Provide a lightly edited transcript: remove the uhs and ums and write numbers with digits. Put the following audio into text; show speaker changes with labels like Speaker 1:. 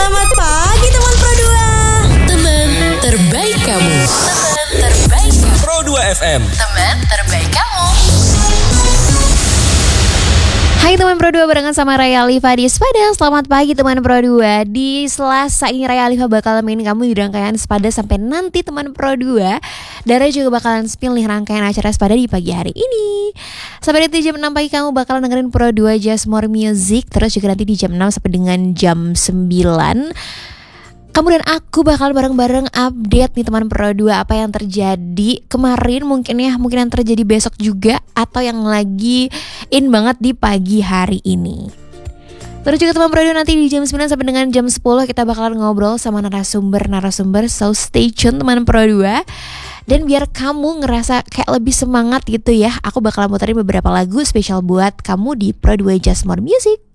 Speaker 1: Selamat pagi teman Pro 2.
Speaker 2: Teman terbaik kamu. Teman terbaik kamu.
Speaker 3: Pro 2 FM.
Speaker 2: Teman terbaik kamu.
Speaker 4: Hai teman Pro 2, barengan sama Raya Alifa di Sepada. Selamat pagi teman Pro 2. Di Selasa ini Raya Alifa bakal main kamu di rangkaian Sepada sampai nanti teman Pro 2. Dara juga bakalan spill nih rangkaian acara Sepada di pagi hari ini. Sampai nanti jam 6 pagi kamu bakalan dengerin Pro 2 Just More Music. Terus juga nanti di jam 6 sampai dengan jam 9 kamu dan aku bakal bareng-bareng update nih teman Pro 2 apa yang terjadi kemarin, mungkin yang terjadi besok juga, atau yang lagi in banget di pagi hari ini. Terus juga teman Pro 2 nanti di jam 9 sampai dengan jam 10 kita bakalan ngobrol sama narasumber, so stay tune teman Pro 2. Dan biar kamu ngerasa kayak lebih semangat gitu ya, aku bakalan muterin beberapa lagu spesial buat kamu di Pro 2 Just More Music.